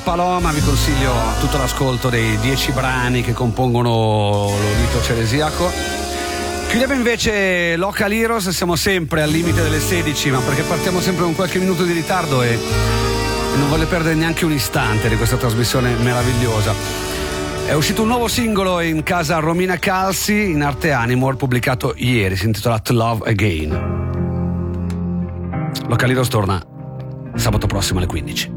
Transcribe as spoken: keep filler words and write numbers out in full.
Paloma, vi consiglio tutto l'ascolto dei dieci brani che compongono l'Olito Ceresiaco. Chiudiamo invece Local Heroes, siamo sempre al limite delle sedici, ma perché partiamo sempre con qualche minuto di ritardo e non voglio perdere neanche un istante di questa trasmissione meravigliosa. È uscito un nuovo singolo in casa Romina Calsi, in arte Animal, pubblicato ieri, si intitola Love Again. Local Heroes torna sabato prossimo alle quindici.